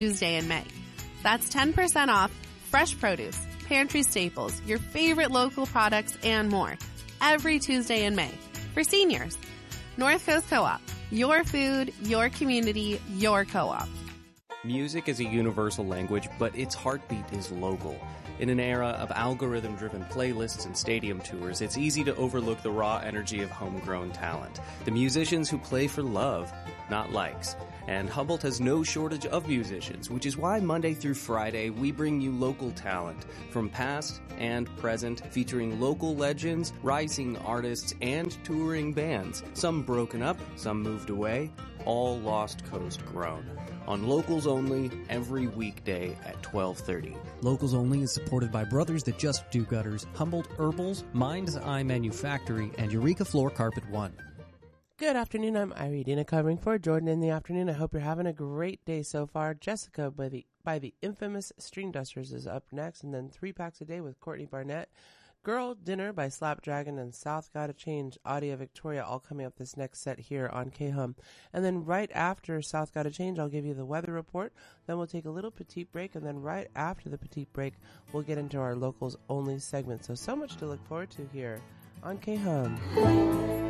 Tuesday in May. That's 10% off fresh produce, pantry staples, your favorite local products, and more every Tuesday in May for seniors. North Coast Co-op. Your food, your community, your co-op. Music is a universal language, but its heartbeat is local. In an era of algorithm-driven playlists and stadium tours, it's easy to overlook the raw energy of homegrown talent. The musicians who play for love, not likes. And Humboldt has no shortage of musicians, which is why Monday through Friday we bring you local talent from past and present, featuring local legends, rising artists, and touring bands. Some broken up, some moved away, all Lost Coast grown. On Locals Only, every weekday at 12:30. Locals Only is supported by Brothers That Just Do Gutters, Humboldt Herbals, Mind's Eye Manufactory, and Eureka Floor Carpet One. Good afternoon, I'm Iridina covering for Jordan in the afternoon. I hope you're having a great day so far. Jessica by the infamous Stream Dusters is up next, and then 3 Packs a Day with Courtney Barnett. Girl Dinner by Slapdragon and South Gotta Change, Audia Victoria, all coming up this next set here on K-Hum. And then right after South Gotta Change, I'll give you the weather report. Then we'll take a little petite break, and then right after the petite break, we'll get into our Locals Only segment. So much to look forward to here on K-Hum.